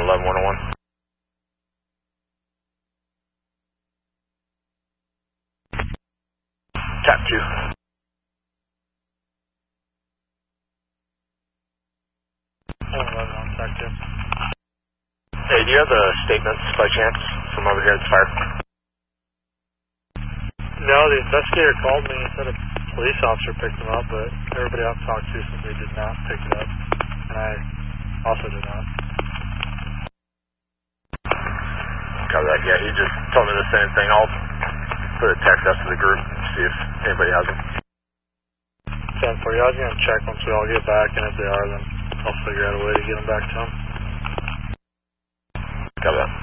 111-101. Tap 2. Hey, do you have the statements by chance from over here at the fire? No, the investigator called me and said a police officer picked him up, but everybody I've talked to said they did not pick it up, and I also did not. Copy that. Yeah, he just told me the same thing. I'll put a text out to the group and see if anybody has them. 10-4, I was going to check once we all get back, and if they are, then I'll figure out a way to get them back to them. Copy that.